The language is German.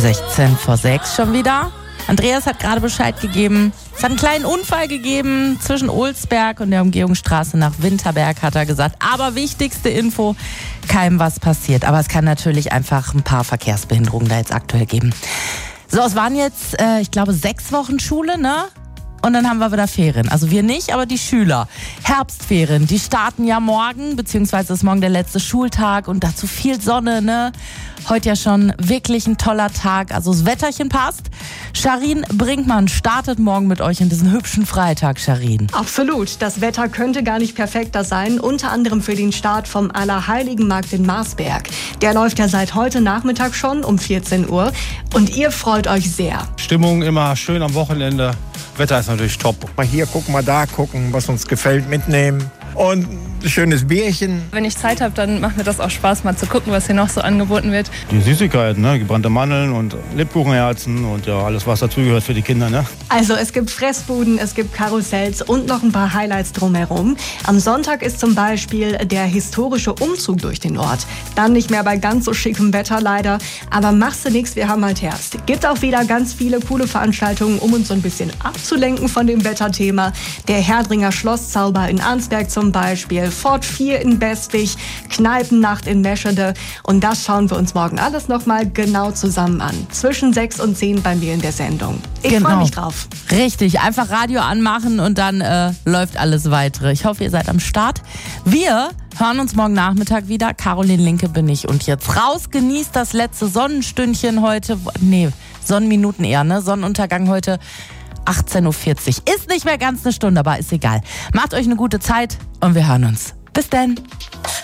16 vor 6 schon wieder. Andreas hat gerade Bescheid gegeben. Es hat einen kleinen Unfall gegeben zwischen Olsberg und der Umgehungsstraße nach Winterberg, hat er gesagt. Aber wichtigste Info, keinem was passiert. Aber es kann natürlich einfach ein paar Verkehrsbehinderungen da jetzt aktuell geben. So, es waren jetzt, ich glaube, 6 Wochen Schule, ne? Und dann haben wir wieder Ferien. Also wir nicht, aber die Schüler. Herbstferien, die starten ja morgen, beziehungsweise ist morgen der letzte Schultag und dazu viel Sonne, ne? Heute ja schon wirklich ein toller Tag, also das Wetterchen passt. Sharin Brinkmann startet morgen mit euch in diesen hübschen Freitag, Sharin. Absolut, das Wetter könnte gar nicht perfekter sein, unter anderem für den Start vom Allerheiligenmarkt in Marsberg. Der läuft ja seit heute Nachmittag schon um 14 Uhr und ihr freut euch sehr. Stimmung immer schön am Wochenende, Wetter ist natürlich top. Mal hier gucken, mal da gucken, was uns gefällt, mitnehmen. Und ein schönes Bierchen. Wenn ich Zeit habe, dann macht mir das auch Spaß, mal zu gucken, was hier noch so angeboten wird. Die Süßigkeiten, ne? Gebrannte Mandeln und Lebkuchenherzen und ja, alles, was dazugehört für die Kinder. Ne? Also es gibt Fressbuden, es gibt Karussells und noch ein paar Highlights drumherum. Am Sonntag ist zum Beispiel der historische Umzug durch den Ort. Dann nicht mehr bei ganz so schickem Wetter leider, aber machst du nichts, wir haben halt Herbst. Gibt auch wieder ganz viele coole Veranstaltungen, um uns so ein bisschen abzulenken von dem Wetterthema. Der Herdringer Schlosszauber in Arnsberg zum Beispiel, Fort 4 in Bestwig, Kneipennacht in Meschede. Und das schauen wir uns morgen alles nochmal genau zusammen an. Zwischen 6 und 10 bei mir in der Sendung. Ich freue mich drauf. Richtig, einfach Radio anmachen und dann läuft alles weitere. Ich hoffe, ihr seid am Start. Wir hören uns morgen Nachmittag wieder. Caroline Linke bin ich und jetzt raus. Genießt das letzte Sonnenstündchen heute. Nee, Sonnenminuten eher, ne? Sonnenuntergang heute 18.40 Uhr. Ist nicht mehr ganz eine Stunde, aber ist egal. Macht euch eine gute Zeit und wir hören uns. Bis dann.